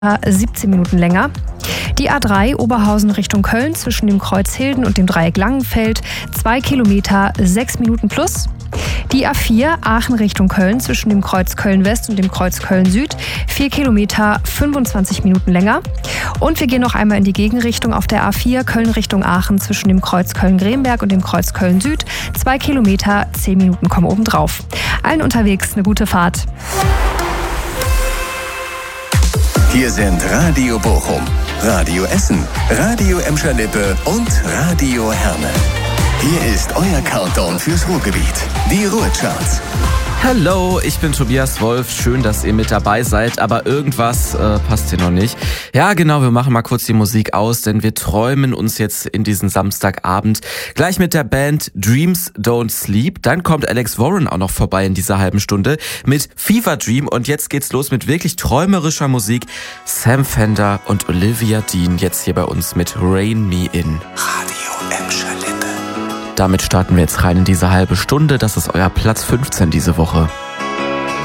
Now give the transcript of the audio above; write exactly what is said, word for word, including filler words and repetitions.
siebzehn Minuten länger. Die A drei Oberhausen Richtung Köln zwischen dem Kreuz Hilden und dem Dreieck Langenfeld zwei Kilometer, sechs Minuten plus. Die A vier Aachen Richtung Köln zwischen dem Kreuz Köln West und dem Kreuz Köln Süd vier Kilometer, fünfundzwanzig Minuten länger. Und wir gehen noch einmal in die Gegenrichtung auf der A vier Köln Richtung Aachen zwischen dem Kreuz Köln-Gremberg und dem Kreuz Köln Süd zwei Kilometer, zehn Minuten kommen obendrauf. Allen unterwegs eine gute Fahrt. Hier sind Radio Bochum, Radio Essen, Radio Emscher-Lippe und Radio Herne. Hier ist euer Countdown fürs Ruhrgebiet, die Ruhrcharts. Hallo, ich bin Tobias Wolf. Schön, dass ihr mit dabei seid, aber irgendwas äh, passt hier noch nicht. Ja, genau, wir machen mal kurz die Musik aus, denn wir träumen uns jetzt in diesen Samstagabend gleich mit der Band Dreams Don't Sleep. Dann kommt Alex Warren auch noch vorbei in dieser halben Stunde mit Fever Dream und jetzt geht's los mit wirklich träumerischer Musik. Sam Fender und Olivia Dean jetzt hier bei uns mit Rain Me In. Radio Emscher-Lippe. Damit starten wir jetzt rein in diese halbe Stunde. Das ist euer Platz fünfzehn diese Woche.